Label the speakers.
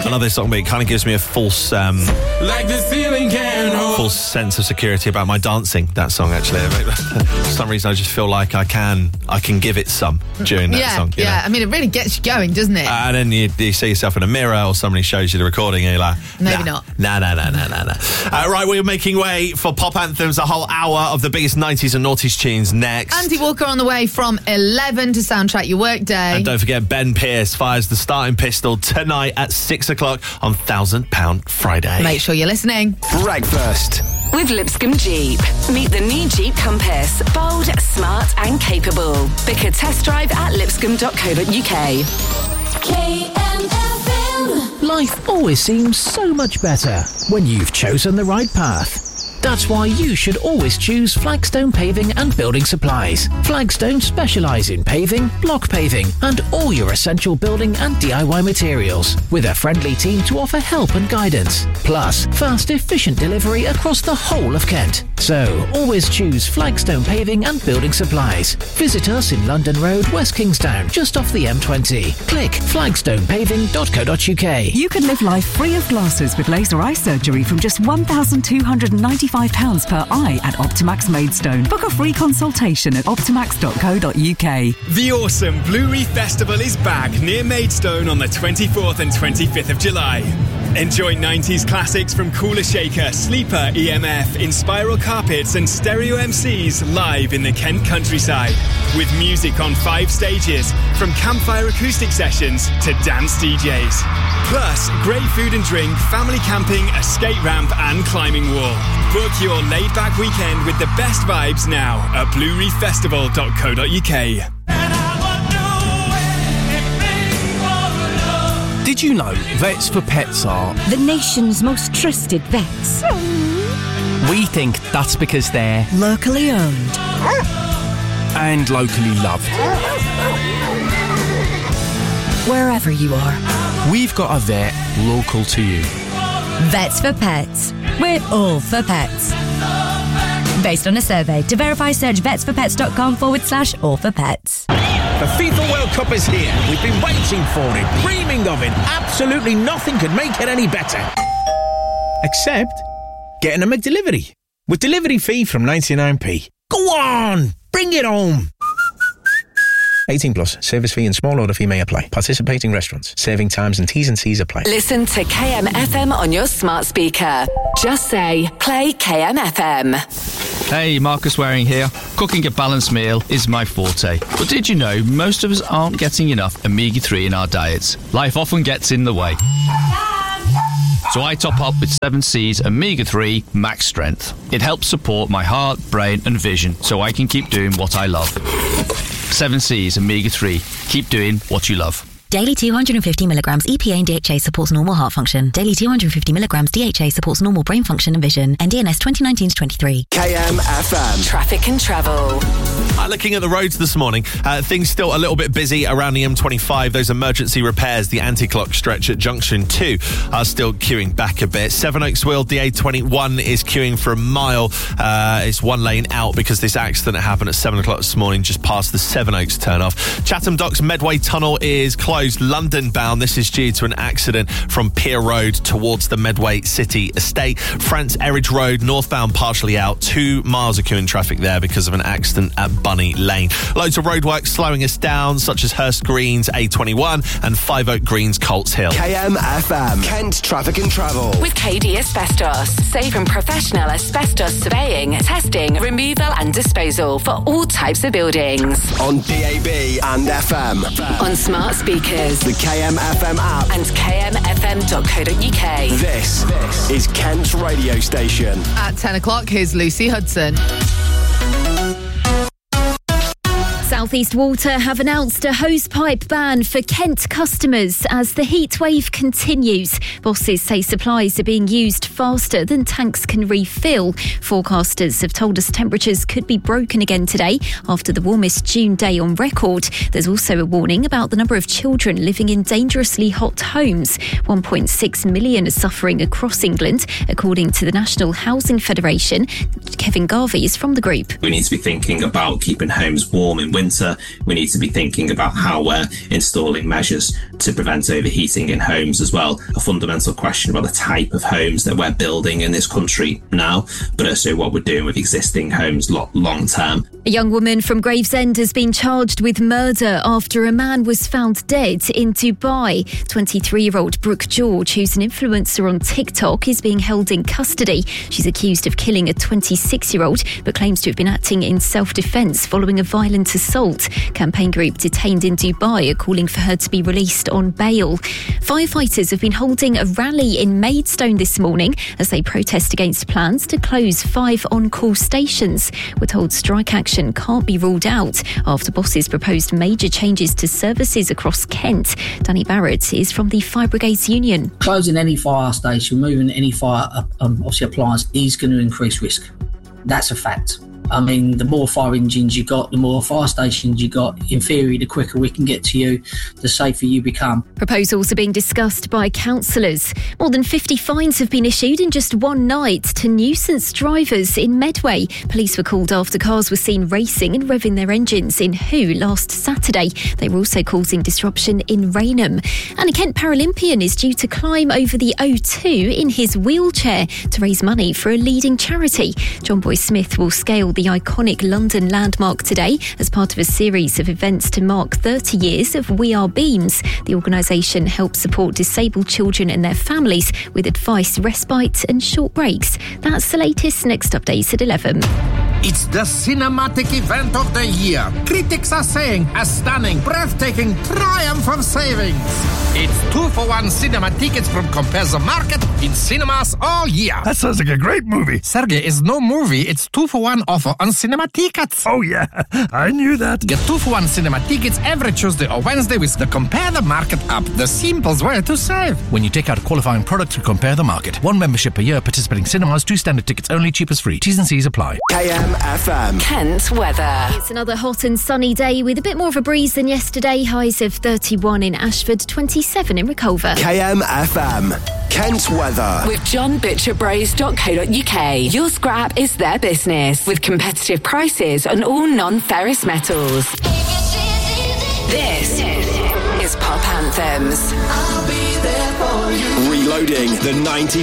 Speaker 1: I love this song, but it kind of gives me a false
Speaker 2: Like the ceiling can hold.
Speaker 1: false sense of security about my dancing, that song, actually. For some reason, I just feel like I can give it some during that song. You know?
Speaker 3: I mean, it really gets you going, doesn't it?
Speaker 1: And then you see yourself in a mirror, or somebody shows you the recording, and you're like,
Speaker 3: Maybe not.
Speaker 1: Nah. Right, we're making way for Pop Anthems, a whole hour of the biggest 90s and noughties tunes next.
Speaker 3: Andy Walker on the way from 11 to soundtrack your workday.
Speaker 1: And don't forget, Ben Pearce fires the starting pistol tonight at 6 o'clock on £1,000 Friday.
Speaker 3: Make sure you're listening.
Speaker 4: Breakfast with Lipscomb Jeep. Meet the new Jeep Compass. Bold, smart and capable. Book a test drive at lipscomb.co.uk.
Speaker 5: KMFM. Life always seems so much better when you've chosen the right path. That's why you should always choose Flagstone Paving and Building Supplies. Flagstone specialise in paving, block paving and all your essential building and DIY materials, with a friendly team to offer help and guidance. Plus, fast, efficient delivery across the whole of Kent. So, always choose Flagstone Paving and Building Supplies. Visit us in London Road, West Kingstown, just off the M20. Click flagstonepaving.co.uk.
Speaker 6: You can live life free of glasses with laser eye surgery from just £1,295 per eye at Optimax Maidstone. Book a free consultation at optimax.co.uk.
Speaker 7: The awesome Blue Reef Festival is back near Maidstone on the 24th and 25th of July. Enjoy 90s classics from Cooler Shaker, Sleeper, EMF, Inspiral Carpets and Stereo MCs live in the Kent countryside. With music on 5 stages, from campfire acoustic sessions to dance DJs. Plus, great food and drink, family camping, a skate ramp and climbing wall. Book your laid-back weekend with the best vibes now at bluereeffestival.co.uk.
Speaker 8: Did you know Vets for Pets are
Speaker 9: the nation's most trusted vets?
Speaker 8: We think that's because they're
Speaker 9: locally owned
Speaker 8: and locally loved.
Speaker 9: Wherever you are,
Speaker 8: we've got a vet local to you.
Speaker 10: Vets for Pets. We're all for pets. Based on a survey. To verify, search vetsforpets.com/all for pets.
Speaker 11: The FIFA World Cup is here. We've been waiting for it, dreaming of it. Absolutely nothing could make it any better. Except getting a McDelivery. With delivery fee from 99p. Go on! Bring it home! 18 plus. Service fee and small order fee may apply. Participating restaurants. Serving times and T's and C's apply.
Speaker 4: Listen to KMFM on your smart speaker. Just say, play KMFM.
Speaker 12: Hey, Marcus Waring here. Cooking a balanced meal is my forte. But did you know most of us aren't getting enough omega-3 in our diets? Life often gets in the way. So I top up with 7C's Omega-3 Max Strength. It helps support my heart, brain and vision so I can keep doing what I love. 7C's Omega-3. Keep doing what you love.
Speaker 10: Daily 250 milligrams EPA and DHA supports normal heart function. Daily 250 milligrams DHA supports normal brain function and vision. NDNS 2019-23.
Speaker 4: KMFM. Traffic and travel.
Speaker 1: Looking at the roads this morning, things still a little bit busy around the M25. Those emergency repairs, the anti-clock stretch at Junction 2 are still queuing back a bit. Sevenoaks Weald, the A21 is queuing for a mile. It's one lane out because this accident happened at 7 o'clock this morning just past the Sevenoaks turn-off. Chatham Docks Medway Tunnel is closed London bound. This is due to an accident from Pier Road towards the Medway City Estate. France Eridge Road northbound partially out. 2 miles of queuing traffic there because of an accident at Bunny Lane. Loads of roadworks slowing us down, such as Hurst Greens A21 and Five Oak Greens Colts Hill.
Speaker 4: KMFM. Kent Traffic and Travel. With KD Asbestos. Safe and professional asbestos surveying, testing, removal and disposal for all types of buildings. On DAB and FM. On smart speakers. The KMFM app. And kmfm.co.uk. This is Kent's radio station.
Speaker 3: At 10 o'clock, here's Lucy Hudson.
Speaker 13: South East Water have announced a hosepipe ban for Kent customers as the heatwave continues. Bosses say supplies are being used faster than tanks can refill. Forecasters have told us temperatures could be broken again today after the warmest June day on record. There's also a warning about the number of children living in dangerously hot homes. 1.6 million are suffering across England, according to the National Housing Federation. Kevin Garvey is from the group.
Speaker 14: We need to be thinking about keeping homes warm in winter winter, we need to be thinking about how we're installing measures to prevent overheating in homes as well. A fundamental question about the type of homes that we're building in this country now, but also what we're doing with existing homes long term.
Speaker 13: A young woman from Gravesend has been charged with murder after a man was found dead in Dubai. 23-year-old Brooke George, who's an influencer on TikTok, is being held in custody. She's accused of killing a 26-year-old, but claims to have been acting in self-defence following a violent assault. Campaign group detained in Dubai are calling for her to be released on bail. Firefighters have been holding a rally in Maidstone this morning as they protest against plans to close 5 on-call stations. We're told strike action can't be ruled out after bosses proposed major changes to services across Kent. Danny Barrett is from the Fire Brigades Union.
Speaker 15: Closing any fire station, moving any fire obviously appliance is going to increase risk. That's a fact. I mean, the more fire engines you got, the more fire stations you got. In theory, the quicker we can get to you, the safer you become.
Speaker 13: Proposals are being discussed by councillors. More than 50 fines have been issued in just one night to nuisance drivers in Medway. Police were called after cars were seen racing and revving their engines in Hoo last Saturday. They were also causing disruption in Rainham. And a Kent Paralympian is due to climb over the O2 in his wheelchair to raise money for a leading charity. John Boy Smith will scale the iconic London landmark today as part of a series of events to mark 30 years of We Are Beams. The organisation helps support disabled children and their families with advice, respite and short breaks. That's the latest. Next updates at 11.
Speaker 16: It's the cinematic event of the year. Critics are saying a stunning, breathtaking triumph of savings. It's 2-for-1 cinema tickets from Compare the Market in cinemas all year.
Speaker 17: That sounds like a great movie.
Speaker 16: Sergey, it's no movie. It's 2-for-1 offer on cinema tickets.
Speaker 17: Oh, yeah. I knew that.
Speaker 16: Get 2-for-1 cinema tickets every Tuesday or Wednesday with the Compare the Market app. The simplest way to save.
Speaker 17: When you take out a qualifying product to Compare the Market. 1 membership per year, participating cinemas, 2 standard tickets only, cheapest free. T's and C's apply.
Speaker 4: KMFM. Kent weather.
Speaker 13: It's another hot and sunny day with a bit more of a breeze than yesterday. Highs of 31 in Ashford, 27 in Reculver.
Speaker 4: KMFM. Kent weather. With johnbutcherbraze.co.uk. Your scrap is their business. With competitive prices on all non-ferrous metals. This is Pop Anthems. I'll be there for you. Reloading the 90s.